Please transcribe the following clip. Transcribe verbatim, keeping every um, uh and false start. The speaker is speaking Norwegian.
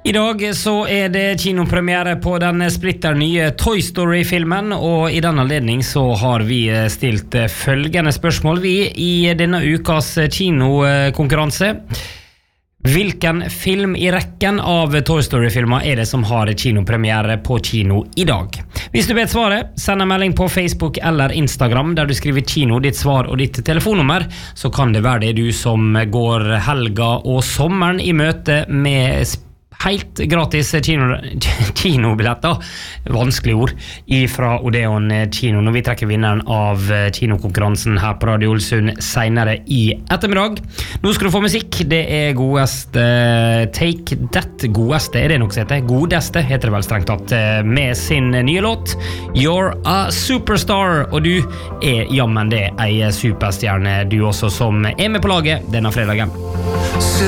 I dag så er det kinopremiere på den splitter nye Toy Story-filmen, og i den anledning så har vi stilt følgende spørsmål vi i denne ukas kinokonkurranse. Hvilken film i rekken av Toy Story-filmer er det som har kinopremiere på kino i dag? Hvis du vet svaret, send en melding på Facebook eller Instagram der du skriver kino, ditt svar og ditt telefonnummer, så kan det være det du som går helga og sommeren i møte med helt gratis kino, kinobilletter, vanskelig ord, ifra Odeon kino, når vi trekker vinneren av kinokonkurransen her på Radio Ålesund senere i ettermiddag. Nå skal du få musikk, det er godeste Take That, godeste, er det nok som heter? Godeste heter det vel strengt tatt, med sin nye låt, You're a Superstar, og du er jammen det ei superstjerne, du også som er med på laget denne fredagen.